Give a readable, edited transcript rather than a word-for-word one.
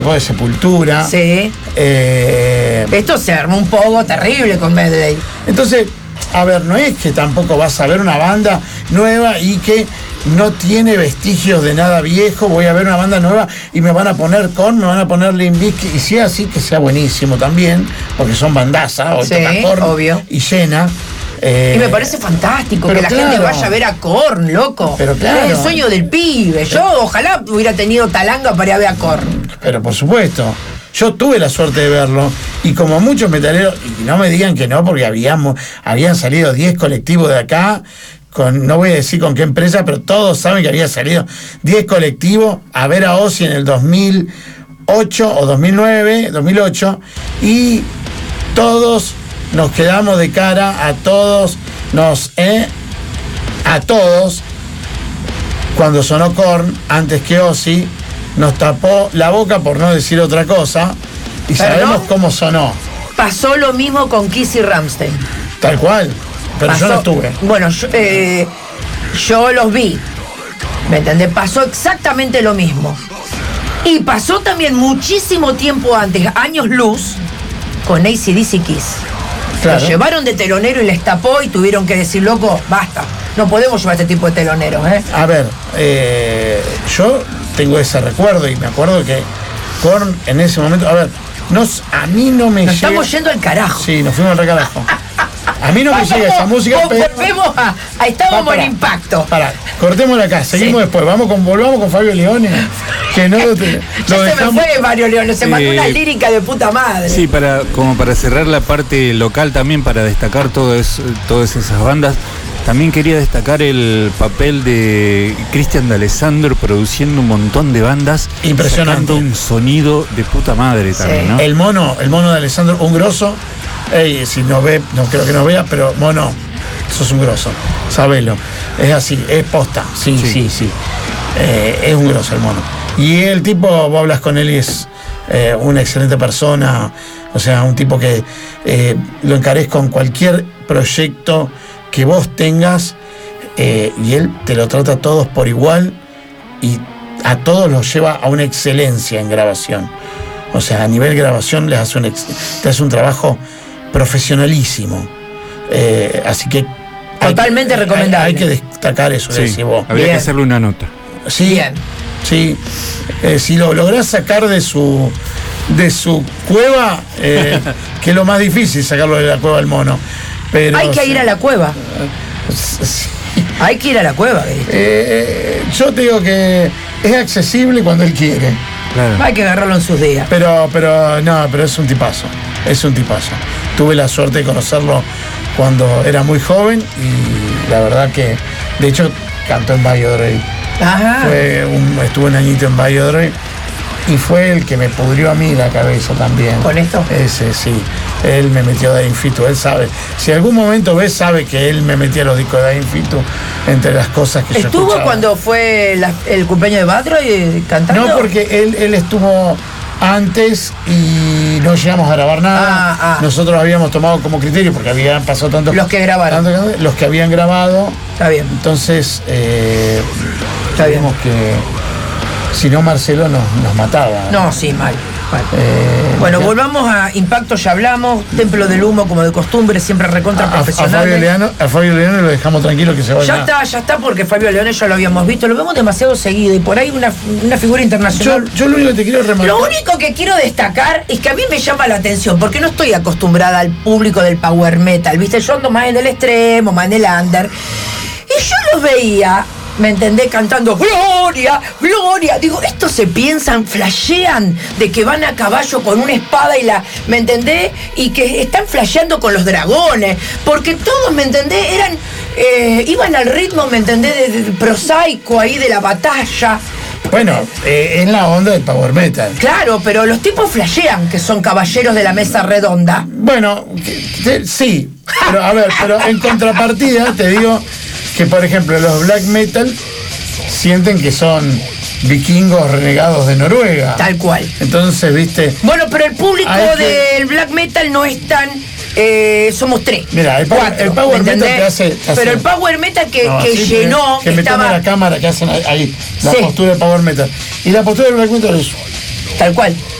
de Sepultura. Sí. Esto se armó un poco terrible con Medley. Entonces, a ver, no es que tampoco vas a ver una banda nueva y que no tiene vestigios de nada viejo. Voy a ver una banda nueva y me van a poner Limp Bizkit, y si es así, que sea buenísimo también, porque son bandazas, o Sí, toca Korn obvio. y llena. Y me parece fantástico que la gente vaya a ver a Korn, loco. Pero claro. Es el sueño del pibe. Yo ojalá hubiera tenido talanga para ir a ver a Korn. Pero por supuesto. Yo tuve la suerte de verlo, y como muchos metaleros, y no me digan que no, porque habían salido 10 colectivos de acá, no voy a decir con qué empresa, pero todos saben que había salido 10 colectivos a ver a Ozzy en el 2008 o 2008, y todos nos quedamos de cara, a todos, cuando sonó Korn, antes que Ozzy, nos tapó la boca, por no decir otra cosa, y pero sabemos no, cómo sonó. Pasó lo mismo con Kiss y Rammstein. Tal cual, pero yo no estuve. Bueno, yo los vi, ¿me entendés? Pasó exactamente lo mismo. Y pasó también muchísimo tiempo antes, años luz, con AC/DC Kiss. Claro. Los llevaron de telonero y les tapó y tuvieron que decir, loco, basta, no podemos llevar este tipo de teloneros, ¿eh? A ver, yo tengo ese recuerdo, y me acuerdo que Korn en ese momento, a ver, a mí no me llega. Estamos yendo al carajo. Sí, nos fuimos al carajo. A mí no me llega esa música, pero volvemos estábamos en Impacto. Pará, cortémosla acá, seguimos después, volvamos con Fabio Leone, que no lo ya se me fue Mario Leone, se mandó una lírica de puta madre. Sí, como para cerrar la parte local también, para destacar todas esas bandas. También quería destacar el papel de Cristian D'Alessandro produciendo un montón de bandas. Impresionante. Sacando un sonido de puta madre también, ¿no? El mono de Alessandro, un grosso. Si no ve, no creo que nos vea, pero mono, sos un grosso. Sabelo. Es así, es posta. Sí. Es un grosso el mono. Y el tipo, vos hablas con él y es una excelente persona. O sea, un tipo que lo encarés con cualquier proyecto que vos tengas, y él te lo trata a todos por igual, y a todos los lleva a una excelencia en grabación. O sea, a nivel grabación te hace un trabajo profesionalísimo. Así que totalmente recomendable. Hay que destacar eso, sí, decís vos. Habría que hacerle una nota. Sí, bien. Sí. Si lo lográs sacar de su cueva, que es lo más difícil, sacarlo de la cueva del mono. Pero, hay que ir a la cueva. Sí. Hay que ir a la cueva. Yo te digo que es accesible cuando él quiere. Claro. Hay que agarrarlo en sus días. Pero es un tipazo. Es un tipazo. Tuve la suerte de conocerlo cuando era muy joven, y la verdad que, de hecho, cantó en Valladolid. Ajá. Estuvo un añito en Valladolid. Y fue el que me pudrió a mí la cabeza también. ¿Con esto? Ese, sí. Él me metió de Infitu, él sabe. Si algún momento sabe que él me metía los discos de Infitu entre las cosas que yo escuchaba. ¿Estuvo cuando fue el cumpleaños de Batro y cantando? No, porque él estuvo antes y no llegamos a grabar nada. Nosotros habíamos tomado como criterio, porque habían pasado tantos... Los que grabaron. Los que habían grabado. Está bien. Entonces, sabíamos que... Si no, Marcelo nos mataba. No, sí, mal. Bueno, volvamos a Impacto, ya hablamos. Templo del Humo, como de costumbre, siempre recontra profesional. A Fabio Leone lo dejamos tranquilo que se vaya. Ya está, porque Fabio Leone ya lo habíamos visto. Lo vemos demasiado seguido, y por ahí una figura internacional. Yo lo único que te quiero remarcar. Lo único que quiero destacar es que a mí me llama la atención, porque no estoy acostumbrada al público del power metal. ¿Viste? Yo ando más en el extremo, más en el under. Y yo los veía, ¿me entendés? Cantando Gloria, Gloria. Digo, estos se piensan, flashean de que van a caballo con una espada ¿me entendés? Y que están flasheando con los dragones. Porque todos, ¿me entendés? Iban al ritmo, ¿me entendés? De prosaico ahí de la batalla. Bueno, es la onda del power metal. Claro, pero los tipos flashean que son caballeros de la mesa redonda. Bueno, sí. Pero a ver, en contrapartida te digo que, por ejemplo, los black metal sienten que son vikingos renegados de Noruega. Tal cual. Entonces, viste... Bueno, pero el público del black metal no es tan... somos tres. Mira, el power metal te hace... Pero el power metal que llenó... Que me toma la cámara que hacen ahí, la postura del power metal. Y la postura del black metal es... Tal cual.